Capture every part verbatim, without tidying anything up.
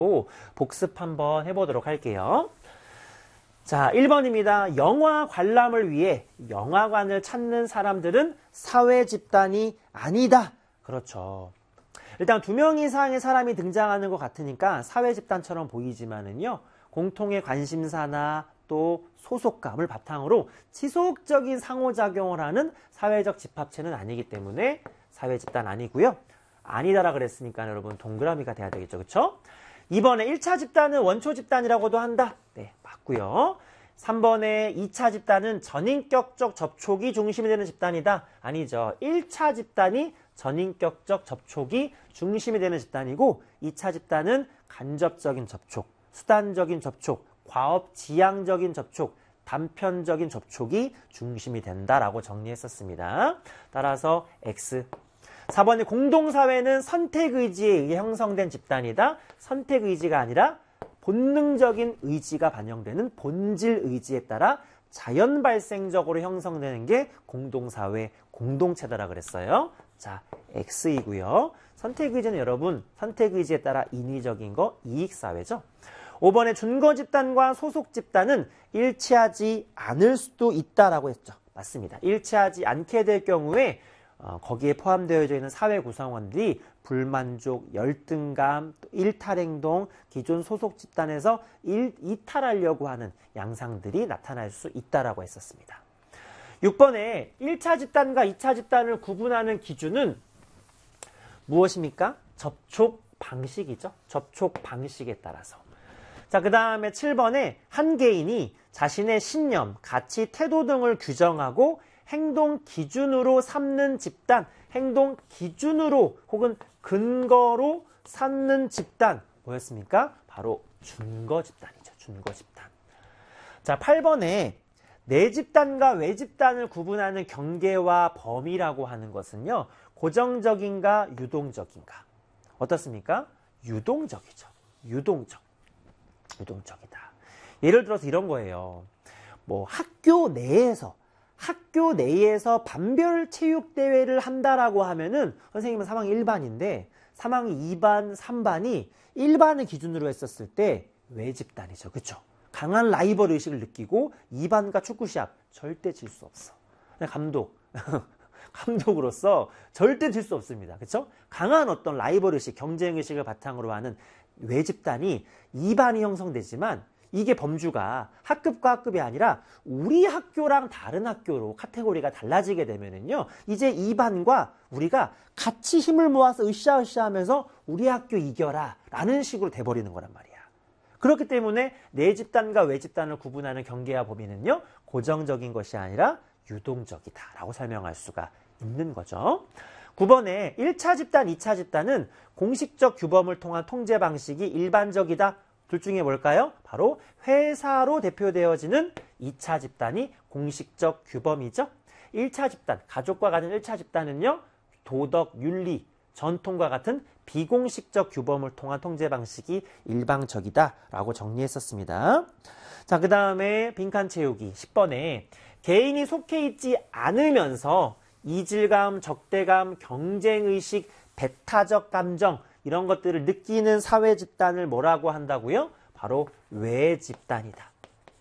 복습 한번 해보도록 할게요. 자, 일 번입니다. 영화 관람을 위해 영화관을 찾는 사람들은 사회 집단이 아니다. 그렇죠. 일단 두 명 이상의 사람이 등장하는 것 같으니까 사회 집단처럼 보이지만은요, 공통의 관심사나 또 소속감을 바탕으로 지속적인 상호작용을 하는 사회적 집합체는 아니기 때문에 사회 집단 아니고요. 아니다라 그랬으니까 여러분 동그라미가 돼야 되겠죠. 그렇죠? 이 번에 일 차 집단은 원초 집단이라고도 한다. 네, 맞고요. 삼 번에 이 차 집단은 전인격적 접촉이 중심이 되는 집단이다. 아니죠. 일 차 집단이 전인격적 접촉이 중심이 되는 집단이고, 이 차 집단은 간접적인 접촉, 수단적인 접촉, 과업지향적인 접촉, 단편적인 접촉이 중심이 된다라고 정리했었습니다. 따라서 X. 사 번에 공동사회는 선택의지에 의해 형성된 집단이다. 선택의지가 아니라 본능적인 의지가 반영되는 본질의지에 따라 자연 발생적으로 형성되는 게 공동사회, 공동체다라 그랬어요. 자, X이고요. 선택의지는 여러분, 선택의지에 따라 인위적인 거 이익사회죠. 오 번에 준거집단과 소속집단은 일치하지 않을 수도 있다라고 했죠. 맞습니다. 일치하지 않게 될 경우에 어, 거기에 포함되어 있는 사회 구성원들이 불만족, 열등감, 또 일탈행동, 기존 소속 집단에서 일, 이탈하려고 하는 양상들이 나타날 수 있다라고 했었습니다. 육 번에 일 차 집단과 이 차 집단을 구분하는 기준은 무엇입니까? 접촉 방식이죠. 접촉 방식에 따라서. 자, 그 다음에 칠 번에 한 개인이 자신의 신념, 가치, 태도 등을 규정하고 행동 기준으로 삼는 집단, 행동 기준으로 혹은 근거로 삼는 집단, 뭐였습니까? 바로 준거 집단이죠. 준거 집단. 자, 팔 번에 내 집단과 외 집단을 구분하는 경계와 범위라고 하는 것은요, 고정적인가 유동적인가? 어떻습니까? 유동적이죠. 유동적. 유동적이다. 예를 들어서 이런 거예요. 뭐 학교 내에서 학교 내에서 반별 체육대회를 한다라고 하면은 선생님은 삼 학년 일 반인데 삼 학년 이 반, 삼 반이 일 반을 기준으로 했었을 때 외집단이죠. 그렇죠? 강한 라이벌 의식을 느끼고 이 반과 축구 시합 절대 질 수 없어. 감독, 감독으로서 절대 질 수 없습니다. 그렇죠? 강한 어떤 라이벌 의식, 경쟁 의식을 바탕으로 하는 외집단이 이 반이 형성되지만 이게 범주가 학급과 학급이 아니라 우리 학교랑 다른 학교로 카테고리가 달라지게 되면은요, 이제 이 반과 우리가 같이 힘을 모아서 으쌰으쌰 하면서 우리 학교 이겨라 라는 식으로 돼버리는 거란 말이야. 그렇기 때문에 내 집단과 외 집단을 구분하는 경계와 범위는요, 고정적인 것이 아니라 유동적이다 라고 설명할 수가 있는 거죠. 구 번에 일 차 집단, 이 차 집단은 공식적 규범을 통한 통제 방식이 일반적이다. 둘 중에 뭘까요? 바로 회사로 대표되어지는 이 차 집단이 공식적 규범이죠. 일 차 집단, 가족과 같은 일 차 집단은요, 도덕, 윤리, 전통과 같은 비공식적 규범을 통한 통제 방식이 일방적이다 라고 정리했었습니다. 자, 그 다음에 빈칸 채우기 십 번에 개인이 속해 있지 않으면서 이질감, 적대감, 경쟁의식, 배타적 감정 이런 것들을 느끼는 사회 집단을 뭐라고 한다고요? 바로 외집단이다.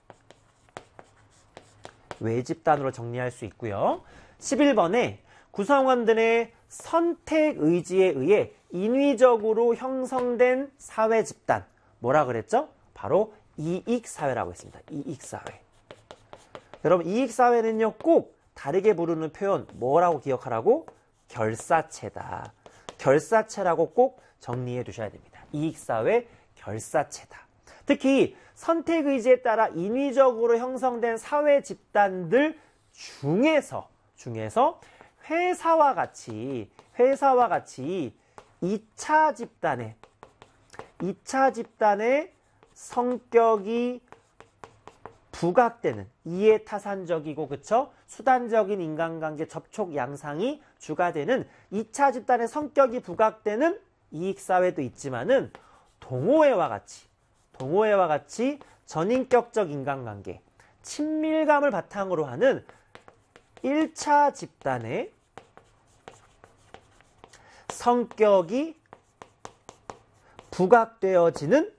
외집단으로 정리할 수 있고요. 십일 번에 구성원들의 선택 의지에 의해 인위적으로 형성된 사회 집단 뭐라 그랬죠? 바로 이익사회라고 했습니다. 이익사회. 여러분, 이익사회는요, 꼭 다르게 부르는 표현 뭐라고 기억하라고? 결사체다. 결사체라고 꼭 정리해 두셔야 됩니다. 이익사회 결사체다. 특히 선택의지에 따라 인위적으로 형성된 사회 집단들 중에서 중에서 회사와 같이 회사와 같이 이 차 집단의 이 차 집단의 성격이 부각되는 이해타산적이고 그쵸? 수단적인 인간관계 접촉 양상이 주가 되는 이 차 집단의 성격이 부각되는 이익사회도 있지만은 동호회와 같이 동호회와 같이 전인격적 인간관계, 친밀감을 바탕으로 하는 일 차 집단의 성격이 부각되어지는